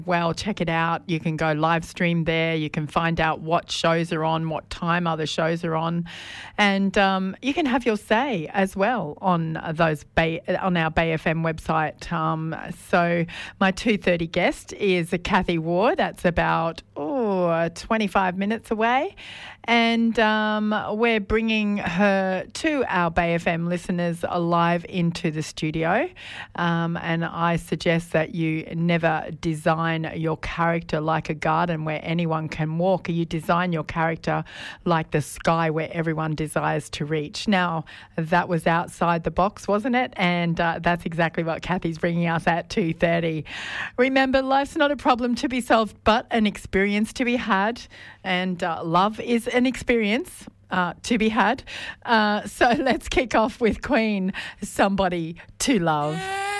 Well, check it out. You can go live stream there. You can find out what shows are on, what time other shows are on, and you can have your say as well on those on our Bay FM website. So my 2:30 guest is Kathy Ward. That's about 25 minutes away, and we're bringing her to our Bay FM listeners live into the studio. And I suggest that you never design your character like a garden where anyone can walk. You design your character like the sky where everyone desires to reach. Now, that was outside the box, wasn't it? And that's exactly what Kathy's bringing us at 2:30. Remember, life's not a problem to be solved, but an experience to be had. And love is an experience to be had. So let's kick off with Queen, Somebody to Love.